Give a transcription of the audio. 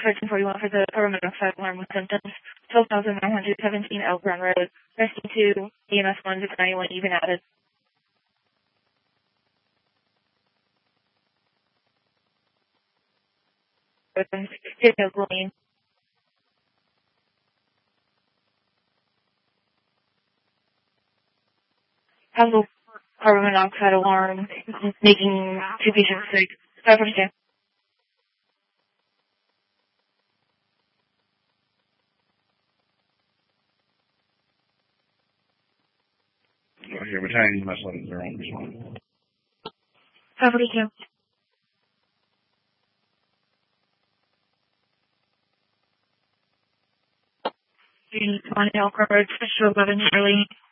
1341 for the carbon monoxide alarm with symptoms. 12,917 Elk Run Road. Rescue 2, EMS 1 to 91 even added. Oakland Lane. Possible carbon monoxide alarm making 2 patients sick. 542. Here, battalion EMS 11, they're on respond. 542. You need to on Elk Run Road, switch to 11 Charlie.